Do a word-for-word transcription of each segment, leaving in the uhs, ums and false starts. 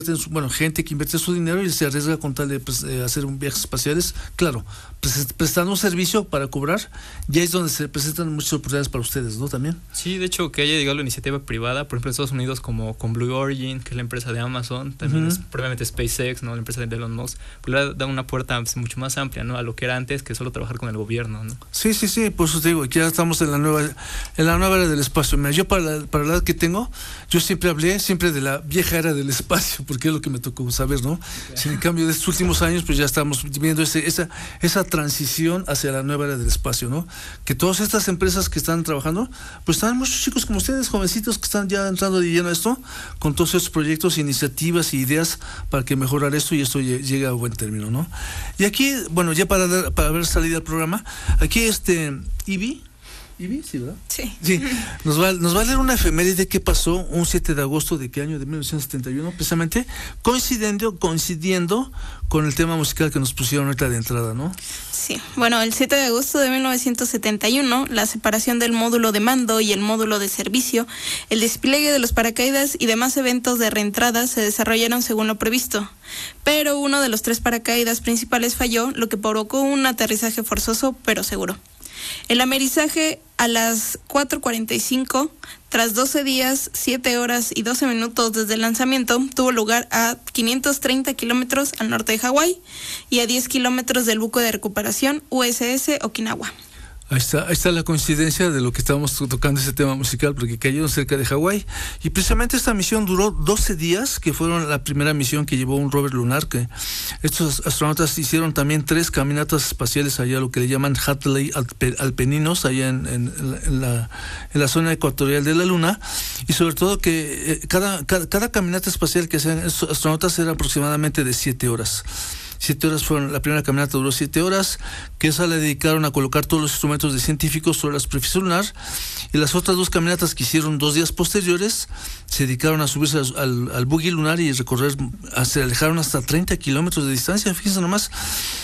bueno, gente que invierte su dinero y se arriesga con tal de pues, eh, hacer un viajes espaciales, claro, pues, prestando un servicio para cobrar, ya es donde se presentan muchas oportunidades para ustedes, ¿no? También. Sí, de hecho, que haya llegado la iniciativa privada, por ejemplo, en Estados Unidos, como con Blue Origin, que es la empresa de Amazon, también uh-huh. es probablemente SpaceX, ¿no? La empresa de Elon Musk, pues le da una puerta pues, mucho más amplia, ¿no? A lo que era antes, que solo trabajar con el gobierno, ¿no? Sí, sí, sí, por eso te digo, ya estamos en la nueva, en la nueva era del espacio. Mira, yo para la, para la edad que tengo, yo siempre hablé siempre de la vieja era del espacio, porque es lo que me tocó saber, ¿no? Sí, en cambio, de estos últimos años, pues ya estamos viendo ese, esa, esa transición hacia la nueva era del espacio, ¿no? Que todas estas empresas que están trabajando, pues están muchos chicos como ustedes, jovencitos, que están ya entrando de lleno a esto, con todos estos proyectos, iniciativas y ideas para que mejorar esto y esto llegue a buen término, ¿no? Y aquí, bueno, ya para, dar, para ver salida al programa, aquí este, Ivy, Ivy, sí, ¿verdad? Sí. Sí, nos va, nos va a leer una efeméride que pasó un siete de agosto de qué año, de mil novecientos setenta y uno, precisamente, coincidiendo, coincidiendo con el tema musical que nos pusieron ahorita de entrada, ¿no? Sí, bueno, el siete de agosto de mil novecientos setenta y uno, la separación del módulo de mando y el módulo de servicio, el despliegue de los paracaídas y demás eventos de reentrada se desarrollaron según lo previsto. Pero uno de los tres paracaídas principales falló, lo que provocó un aterrizaje forzoso pero seguro. El amerizaje a las cuatro cuarenta y cinco, tras doce días, siete horas y doce minutos desde el lanzamiento, tuvo lugar a quinientos treinta kilómetros al norte de Hawái y a diez kilómetros del buque de recuperación U S S Okinawa. Ahí está, ahí está la coincidencia de lo que estábamos tocando ese tema musical, porque cayeron cerca de Hawái. Y precisamente esta misión duró doce días, que fueron la primera misión que llevó un rover lunar, que estos astronautas hicieron también tres caminatas espaciales allá, lo que le llaman Hadley Alpeninos, allá en, en, en, la, en la zona ecuatorial de la Luna. Y sobre todo que eh, cada, cada, cada caminata espacial que hacían estos astronautas era aproximadamente de siete horas. Siete horas fueron, la primera caminata duró siete horas, que esa le dedicaron a colocar todos los instrumentos de científicos sobre la superficie lunar, y las otras dos caminatas que hicieron dos días posteriores se dedicaron a subirse al, al, al buggy lunar y recorrer, se alejaron hasta treinta kilómetros de distancia, fíjense nomás.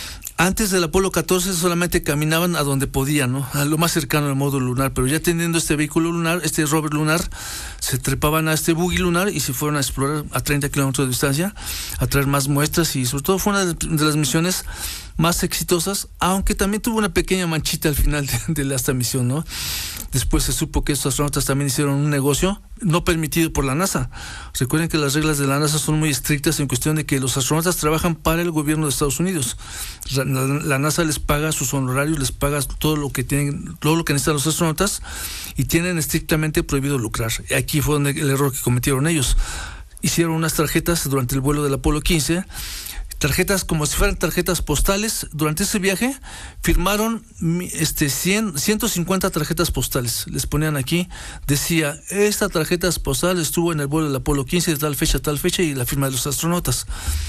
Antes del Apolo catorce solamente caminaban a donde podían, ¿no? A lo más cercano al módulo lunar, pero ya teniendo este vehículo lunar, este rover lunar, se trepaban a este buggy lunar y se fueron a explorar a treinta kilómetros de distancia, a traer más muestras, y sobre todo fue una de, de las misiones más exitosas, aunque también tuvo una pequeña manchita al final de, de esta misión, ¿no? Después se supo que estos astronautas también hicieron un negocio no permitido por la NASA. Recuerden que las reglas de la NASA son muy estrictas en cuestión de que los astronautas trabajan para el gobierno de Estados Unidos. La, la NASA les paga sus honorarios, les paga todo lo que tienen, todo lo que necesitan los astronautas, y tienen estrictamente prohibido lucrar. Aquí fue donde el error que cometieron ellos. Hicieron unas tarjetas durante el vuelo del Apolo quince, tarjetas como si fueran tarjetas postales. Durante ese viaje firmaron este cien, ciento cincuenta tarjetas postales. Les ponían aquí, decía, esta tarjeta postal estuvo en el vuelo del Apolo quince de tal fecha, tal fecha, y la firma de los astronautas.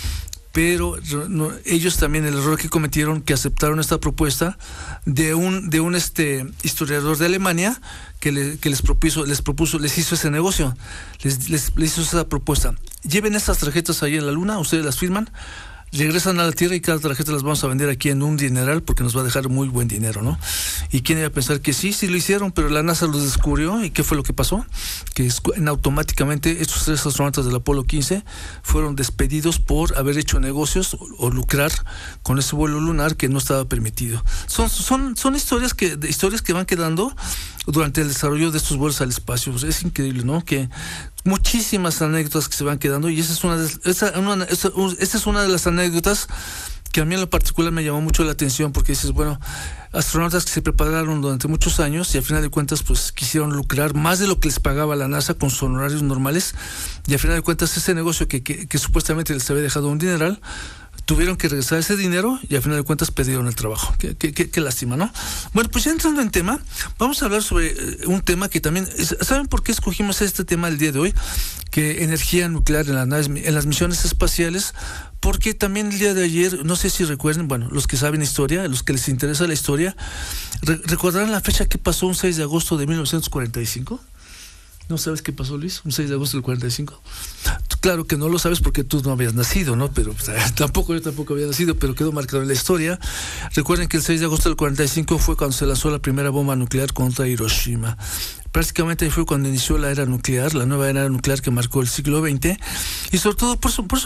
Pero no, ellos también el error que cometieron, que aceptaron esta propuesta de un de un este historiador de Alemania que, le, que les propuso les propuso les hizo ese negocio, les, les, les hizo esa propuesta. Lleven estas tarjetas ahí en la Luna, ustedes las firman, regresan a la Tierra y cada tarjeta las vamos a vender aquí en un dineral porque nos va a dejar muy buen dinero, ¿no? Y quién iba a pensar que sí, sí lo hicieron, pero la NASA los descubrió. ¿Y qué fue lo que pasó? Que en automáticamente estos tres astronautas del Apolo quince fueron despedidos por haber hecho negocios o, o lucrar con ese vuelo lunar que no estaba permitido. Son son son historias que de historias que van quedando durante el desarrollo de estos vuelos al espacio. Es increíble, ¿no? Que muchísimas anécdotas que se van quedando, y esa es una de, esa, una, esa, esta es una de las anécdotas que a mí en lo particular me llamó mucho la atención, porque dices, bueno, astronautas que se prepararon durante muchos años y al final de cuentas pues quisieron lucrar más de lo que les pagaba la NASA con sus honorarios normales, y al final de cuentas ese negocio que, que, que supuestamente les había dejado un dineral, tuvieron que regresar ese dinero y al final de cuentas perdieron el trabajo. Qué, qué, qué, qué lástima, ¿no? Bueno, pues ya entrando en tema, vamos a hablar sobre eh, un tema que también, ¿saben por qué escogimos este tema el día de hoy? Que energía nuclear en las, naves, en las misiones espaciales, porque también el día de ayer, no sé si recuerden, bueno, los que saben historia, los que les interesa la historia, re- ¿recordarán la fecha que pasó un seis de agosto de mil novecientos cuarenta y cinco? ¿No sabes qué pasó, Luis? Un seis de agosto del cuarenta y cinco. Claro que no lo sabes porque tú no habías nacido, ¿no? Pero o sea, tampoco yo tampoco había nacido, pero quedó marcado en la historia. Recuerden que el seis de agosto del cuarenta y cinco fue cuando se lanzó la primera bomba nuclear contra Hiroshima. Prácticamente fue cuando inició la era nuclear, la nueva era nuclear que marcó el siglo veinte, y sobre todo por su, por su